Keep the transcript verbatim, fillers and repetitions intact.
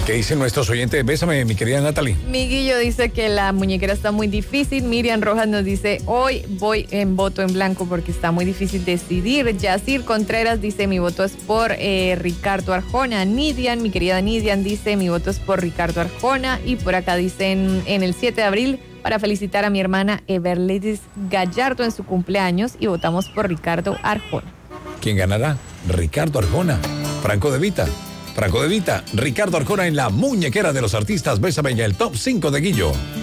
¿Qué dicen nuestros oyentes? Bésame, mi querida Natalie. Miguillo dice que la muñequera está muy difícil. Miriam Rojas nos dice, hoy voy en voto en blanco porque está muy difícil decidir. Yacir Contreras dice, mi voto es por eh, Ricardo Arjona. Nidian, mi querida Nidian, dice, mi voto es por Ricardo Arjona. Y por acá dicen, en el siete de abril, para felicitar a mi hermana Everledis Gallardo en su cumpleaños y votamos por Ricardo Arjona. ¿Quién ganará? Ricardo Arjona. Franco De Vita. Franco De Vita, Ricardo Arjona en la muñequera de los artistas. Bésame en el top cinco de Guillo.